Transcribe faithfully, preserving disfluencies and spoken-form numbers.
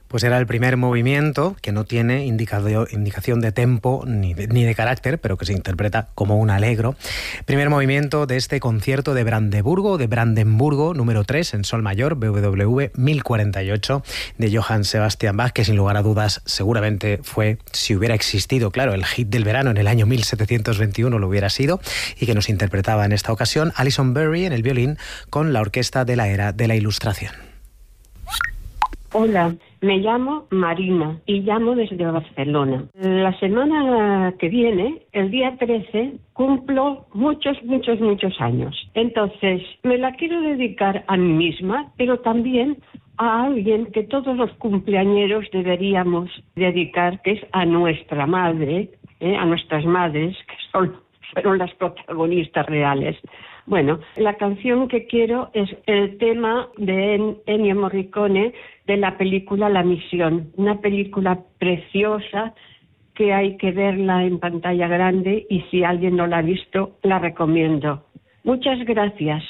Pues era el primer movimiento que no tiene indicado, indicación de tempo ni de, ni de carácter, pero que se interpreta como un allegro. Primer movimiento de este concierto de Brandeburgo, de Brandenburgo, número tres, en sol mayor, B W V mil cuarenta y ocho, de Johann Sebastian Bach, que sin lugar a dudas seguramente fue, si hubiera existido, claro, el hit del verano en el año mil setecientos veintiuno lo hubiera sido, y que nos interpretaba en esta ocasión Alison Berry en el violín con la orquesta de la era de la Ilustración. Hola, me llamo Marina y llamo desde Barcelona. La semana que viene, el día trece, cumplo muchos, muchos, muchos años. Entonces, me la quiero dedicar a mí misma, pero también a alguien que todos los cumpleañeros deberíamos dedicar, que es a nuestra madre, ¿eh? a nuestras madres, que son, fueron las protagonistas reales. Bueno, la canción que quiero es el tema de Ennio Morricone de la película La Misión, una película preciosa que hay que verla en pantalla grande y si alguien no la ha visto, la recomiendo. Muchas gracias.